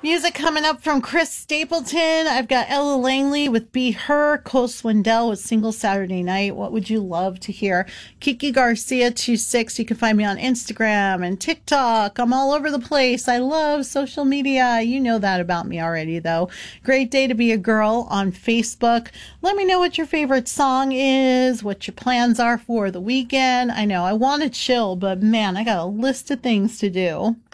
Music coming up from Chris Stapleton. I've got Ella Langley with Be Her, Cole Swindell with Single Saturday Night. What would you love to hear? Kiki Garcia 26. You can find me on Instagram and TikTok. I'm all over the place. I love social media. You know that about me already, though. Great Day to Be a Girl on Facebook. Let me know what your favorite song is, what your plans are for the weekend. I know I want to chill, but man, I got a list of things to do.